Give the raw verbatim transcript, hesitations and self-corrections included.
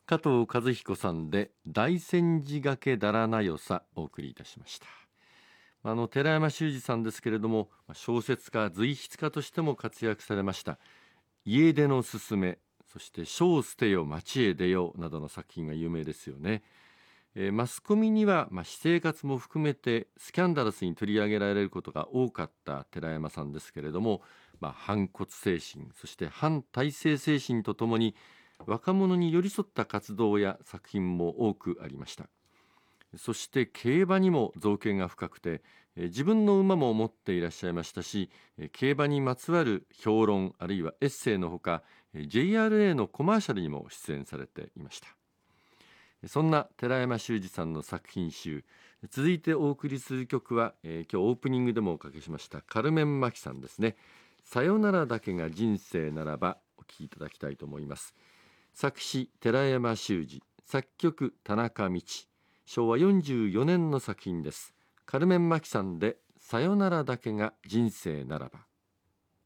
加藤和彦さんで大仙寺掛けだらなよさお送りいたしました。あの寺山修司さんですけれども、小説家随筆家としても活躍されました。家出のすすめ、そして書を捨てよ町へ出よなどの作品が有名ですよね。えーマスコミには、まあ、私生活も含めてスキャンダラスに取り上げられることが多かった寺山さんですけれども、まあ、反骨精神、そして反体制精神とともに若者に寄り添った活動や作品も多くありました。そして競馬にも造詣が深くて、えー自分の馬も持っていらっしゃいましたし、えー競馬にまつわる評論あるいはエッセイのほか、えー ジェイアールエー のコマーシャルにも出演されていました。そんな寺山修司さんの作品集、続いてお送りする曲は、えー今日オープニングでもおかけしましたカルメン・マキさんですね。さよならだけが人生ならばお聴きいただきたいと思います。作詞寺山修司、作曲田中道、しょうわよんじゅうよねんの作品です。カルメン・マキさんでさよならだけが人生ならば。